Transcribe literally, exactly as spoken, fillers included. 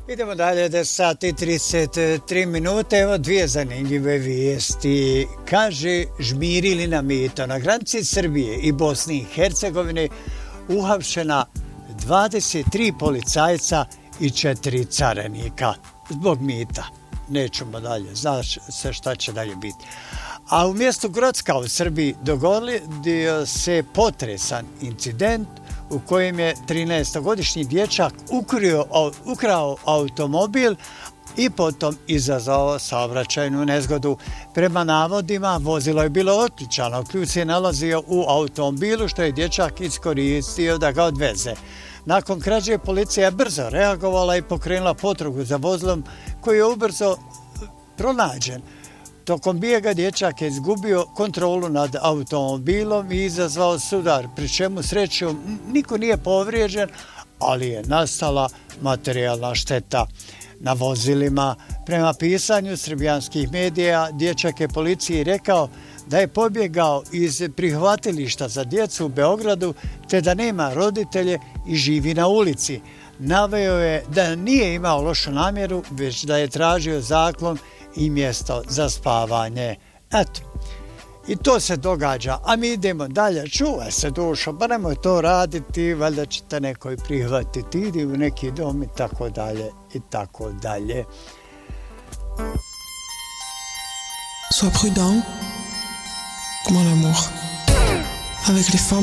Idemo dalje, deset sati i trideset tri minute, evo dvije zanimljive vijesti. Kaže, žmirili na mito. Na granici Srbije i Bosne i Hercegovine uhapšena dvadeset tri policajca i četiri carinika zbog mita. Nećemo dalje, znaš se šta će dalje biti. A u mjestu Grocka u Srbiji dogodio se potresan incident u kojem je trinaestogodišnji dječak ukrio, ukrao automobil i potom izazvao saobraćajnu nezgodu. Prema navodima, vozilo je bilo otključano, ključ se nalazio u automobilu što je dječak iskoristio da ga odveze. Nakon krađe policija je brzo reagovala i pokrenula potragu za vozilom koji je ubrzo pronađen. Tokom bijega dječak je izgubio kontrolu nad automobilom i izazvao sudar, pri čemu srećom niko nije povrijeđen, ali je nastala materijalna šteta na vozilima. Prema pisanju srbijanskih medija, dječak je policiji rekao da je pobjegao iz prihvatilišta za djecu u Beogradu te da nema roditelje i živi na ulici. Naveo je da nije imao lošu namjeru, već da je tražio zaklon i mjesto za spavanje. Eto, i to se događa, a mi idemo dalje. Čuvaj se, dušo, pa nemoj to raditi, valjda će te neko i prihvatiti, idi u neki dom i tako dalje, i tako dalje. Sois prudent, comme en amour. Avec les femmes,